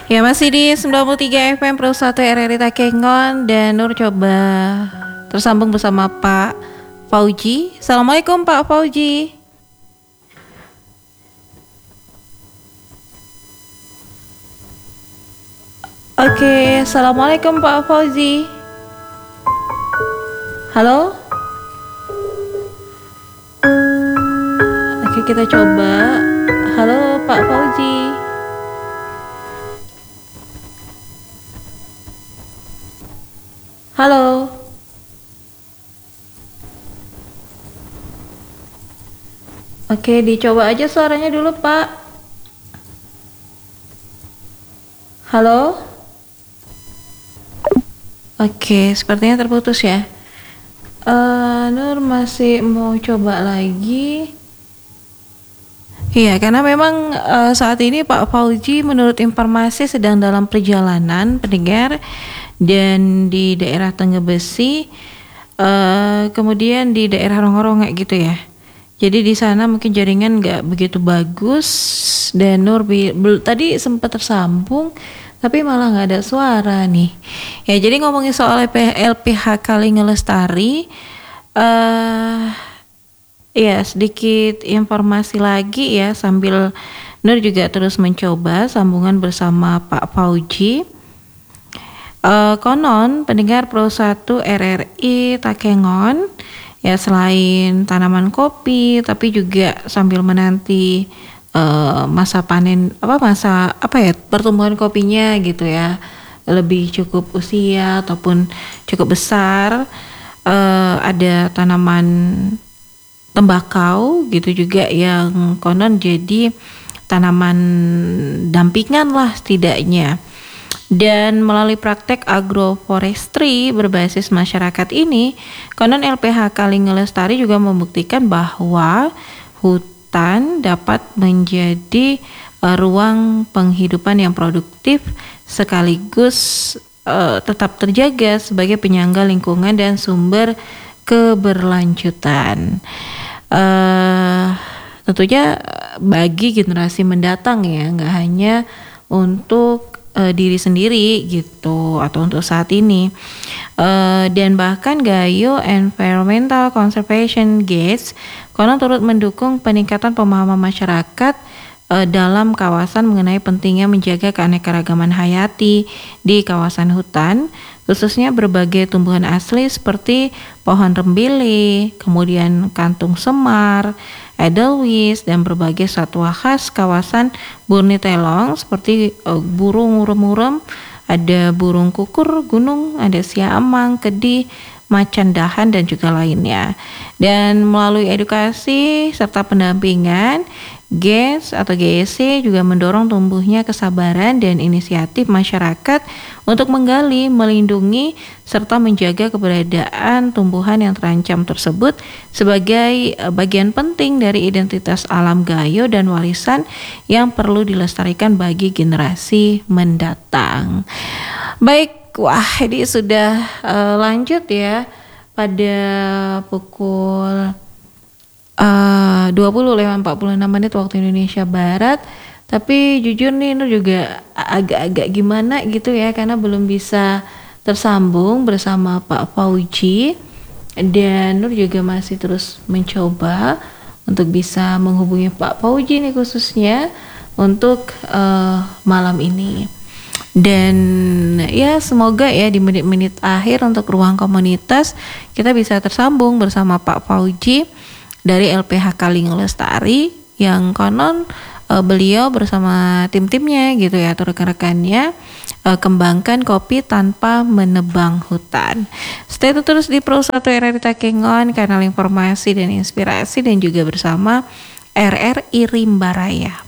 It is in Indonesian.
Ya masih di 93 FM Pro 1 RRI Takengon dan Nur coba tersambung bersama Pak Fauji. Assalamualaikum Pak Fauji. Oke, Assalamualaikum Pak Fauzi. Halo. Oke, kita coba. Halo Pak Fauzi. Halo. Oke, dicoba aja suaranya dulu, Pak. Halo. Oke, sepertinya terputus ya. Nur masih mau coba lagi. Iya, karena memang saat ini Pak Fauji menurut informasi sedang dalam perjalanan pendengar dan di daerah Tengebesi, kemudian di daerah Ronggorong gitu ya. Jadi di sana mungkin jaringan nggak begitu bagus dan Nur tadi sempat tersambung tapi malah nggak ada suara nih. Ya jadi ngomongin soal LPH Kaling Lestari, ya sedikit informasi lagi ya sambil Nur juga terus mencoba sambungan bersama Pak Fauji. Konon pendengar Pro 1 RRI Takengon ya selain tanaman kopi tapi juga sambil menanti masa panen pertumbuhan kopinya gitu ya lebih cukup usia ataupun cukup besar, ada tanaman tembakau gitu juga yang konon jadi tanaman dampingan lah setidaknya. Dan melalui praktek agroforestry berbasis masyarakat ini, konon LPH Kaling Lestari juga membuktikan bahwa hutan dapat menjadi ruang penghidupan yang produktif sekaligus tetap terjaga sebagai penyangga lingkungan dan sumber keberlanjutan. Tentunya bagi generasi mendatang ya, nggak hanya untuk diri sendiri gitu atau untuk saat ini, dan bahkan Gayo Environmental Conservation Gates konon turut mendukung peningkatan pemahaman masyarakat dalam kawasan mengenai pentingnya menjaga keanekaragaman hayati di kawasan hutan, khususnya berbagai tumbuhan asli seperti pohon rembile, kemudian kantung semar, edelweiss, dan berbagai satwa khas kawasan Burni Telong seperti burung murem-murem, ada burung kukur gunung, ada siamang, kedi, macan dahan dan juga lainnya. Dan melalui edukasi serta pendampingan, GES atau GEC juga mendorong tumbuhnya kesabaran dan inisiatif masyarakat untuk menggali, melindungi, serta menjaga keberadaan tumbuhan yang terancam tersebut sebagai bagian penting dari identitas alam Gayo dan warisan yang perlu dilestarikan bagi generasi mendatang. Baik, wah ini sudah lanjut ya pada pukul 20:46 waktu Indonesia Barat. Tapi jujur nih Nur juga agak-agak gimana gitu ya karena belum bisa tersambung bersama Pak Fauji, dan Nur juga masih terus mencoba untuk bisa menghubungi Pak Fauji nih khususnya untuk malam ini. Dan ya semoga ya di menit-menit akhir untuk ruang komunitas kita bisa tersambung bersama Pak Fauji dari LPH Kaling Lestari yang konon beliau bersama tim-timnya gitu ya atau rekan-rekannya kembangkan kopi tanpa menebang hutan. Stay terus di Pro 1 RRI Takengon, kanal informasi dan inspirasi, dan juga bersama RRI Rimba Raya.